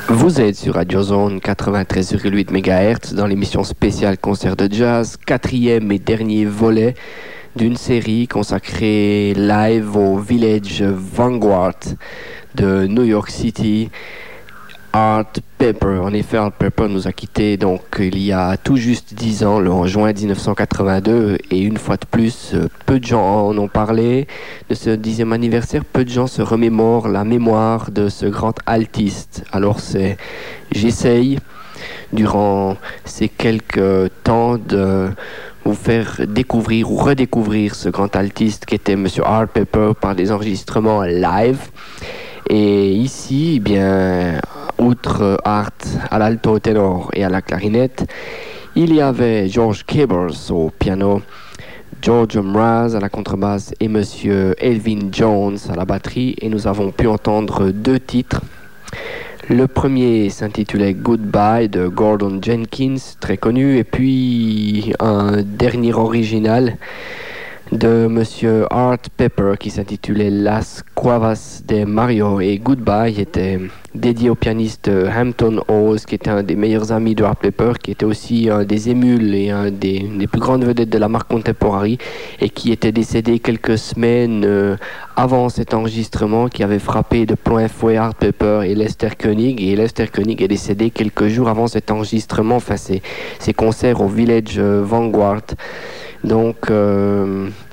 Vous êtes sur Radio Zone 93,8 MHz dans l'émission spéciale Concert de Jazz, quatrième et dernier volet d'une série consacrée live au Village Vanguard de New York City. Art Pepper. En effet, Art Pepper nous a quittés donc il y a tout juste 10 ans, en juin 1982, et une fois de plus, peu de gens en ont parlé de ce 10e anniversaire, peu de gens se remémorent la mémoire de ce grand altiste. Alors j'essaye, durant ces quelques temps, de vous faire découvrir ou redécouvrir ce grand altiste qui était Monsieur Art Pepper par des enregistrements live. Et ici, eh bien, outre Art à l'alto ténor et à la clarinette, il y avait George Cables au piano, George Mraz à la contrebasse et Monsieur Elvin Jones à la batterie. Et nous avons pu entendre deux titres. Le premier s'intitulait Goodbye de Gordon Jenkins, très connu, et puis un dernier original de Monsieur Art Pepper qui s'intitulait Las Cuevas de Mario. Et Goodbye était dédié au pianiste Hampton Hawes, qui était un des meilleurs amis de Art Pepper, qui était aussi un des émules et un des plus grandes vedettes de la marque Contemporary, et qui était décédé quelques semaines avant cet enregistrement, qui avait frappé de plein fouet Art Pepper et Lester Koenig. Et Lester Koenig est décédé quelques jours avant cet enregistrement, enfin ses concerts au Village Vanguard. Donc